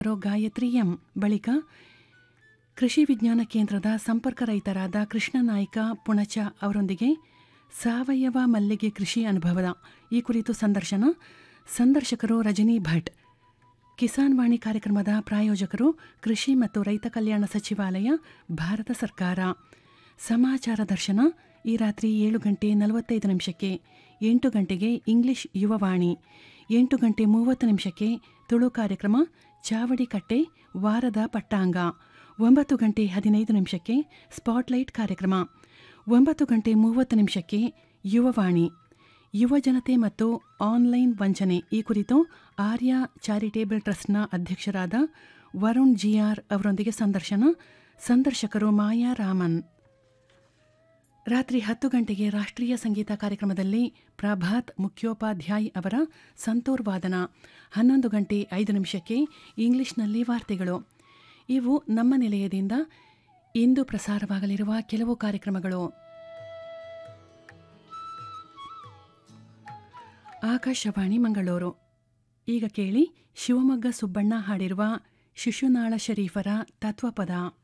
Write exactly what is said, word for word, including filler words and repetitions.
Gayatri M. ಬಳಿಕ ಕೃಷಿ ವಿಜ್ಞಾನ ಕೇಂದ್ರದ ಸಂಪರ್ಕ ರೈತರಾದ ಕೃಷ್ಣ ನಾಯ್ಕ ಪುಣಚ ಅವರೊಂದಿಗೆ ಸಾವಯವ ಮಲ್ಲಿಗೆ ಕೃಷಿ ಅನುಭವದ ಈ ಕುರಿತು ಸಂದರ್ಶನ. ಸಂದರ್ಶಕರು ರಜನಿ ಭಟ್. ಕಿಸಾನ್ ವಾಣಿ ಕಾರ್ಯಕ್ರಮದ ಪ್ರಾಯೋಜಕರು ಕೃಷಿ ಮತ್ತು ರೈತ ಕಲ್ಯಾಣ ಸಚಿವಾಲಯ, ಭಾರತ ಸರ್ಕಾರ. ಸಮಾಚಾರ ದರ್ಶನ ಈ ರಾತ್ರಿ ಏಳು ಗಂಟೆ ನಲವತ್ತೈದು ನಿಮಿಷಕ್ಕೆ. ಎಂಟು ಗಂಟೆಗೆ ಇಂಗ್ಲಿಷ್ ಯುವವಾಣಿ. ಎಂಟು ಗಂಟೆ ಮೂವತ್ತು ನಿಮಿಷಕ್ಕೆ ತುಳು ಕಾರ್ಯಕ್ರಮ ಚಾವಡಿ ಕಟ್ಟೆ ವಾರದ ಪಟ್ಟಾಂಗ. ಒಂಬತ್ತು ಗಂಟೆ ಹದಿನೈದು ನಿಮಿಷಕ್ಕೆ ಸ್ಪಾಟ್ಲೈಟ್ ಕಾರ್ಯಕ್ರಮ. ಒಂಬತ್ತು ಗಂಟೆ ಮೂವತ್ತು ನಿಮಿಷಕ್ಕೆ ಯುವವಾಣಿ. ಯುವ ಜನತೆ ಮತ್ತು ಆನ್ಲೈನ್ ವಂಚನೆ ಈ ಕುರಿತು ಆರ್ಯ ಚಾರಿಟೇಬಲ್ ಟ್ರಸ್ಟ್ನ ಅಧ್ಯಕ್ಷರಾದ ವರುಣ್ ಜಿಆರ್ ಅವರೊಂದಿಗೆ ಸಂದರ್ಶನ. ಸಂದರ್ಶಕರು ಮಾಯಾ ರಾಮನ್. ರಾತ್ರಿ ಹತ್ತು ಗಂಟೆಗೆ ರಾಷ್ಟ್ರೀಯ ಸಂಗೀತ ಕಾರ್ಯಕ್ರಮದಲ್ಲಿ ಪ್ರಭಾತ್ ಮುಖ್ಯೋಪಾಧ್ಯಾಯ್ ಅವರ ಸಂತೂರ್ ವಾದನ. ಹನ್ನೊಂದು ಗಂಟೆ ಐದು ನಿಮಿಷಕ್ಕೆ ಇಂಗ್ಲಿಷ್ನಲ್ಲಿ ವಾರ್ತೆಗಳು. ಇವು ನಮ್ಮ ನಿಲಯದಿಂದ ಇಂದು ಪ್ರಸಾರವಾಗಲಿರುವ ಕೆಲವು ಕಾರ್ಯಕ್ರಮಗಳು. ಆಕಾಶವಾಣಿ ಮಂಗಳೂರು. ಈಗ ಕೇಳಿ ಶಿವಮೊಗ್ಗ ಸುಬ್ಬಣ್ಣ ಹಾಡಿರುವ ಶಿಶುನಾಳ ಶರೀಫರ ತತ್ವಪದ.